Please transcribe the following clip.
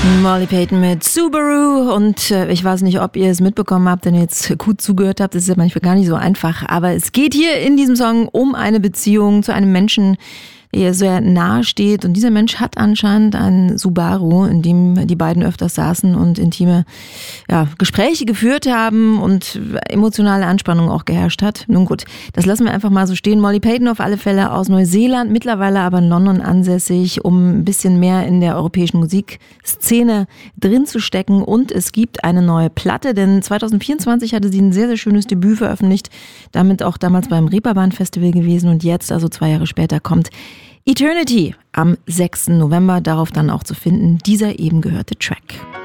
Molly Payton mit Subaru und ich weiß nicht, ob ihr es mitbekommen habt, wenn ihr jetzt gut zugehört habt, das ist ja manchmal gar nicht so einfach, aber es geht hier in diesem Song um eine Beziehung zu einem Menschen, der ihr sehr nahe steht und dieser Mensch hat anscheinend einen Subaru, in dem die beiden öfters saßen und intime Gespräche geführt haben und emotionale Anspannung auch geherrscht hat. Nun gut, das lassen wir einfach mal so stehen. Molly Payton auf alle Fälle aus Neuseeland, mittlerweile aber in London ansässig, um ein bisschen mehr in der europäischen Musikszene drin zu stecken und es gibt eine neue Platte, denn 2024 hatte sie ein sehr, sehr schönes Debüt veröffentlicht, damit auch damals beim Reeperbahn Festival gewesen und jetzt, also 2 Jahre später, kommt Eternity am 6. November, darauf dann auch zu finden, dieser eben gehörte Track.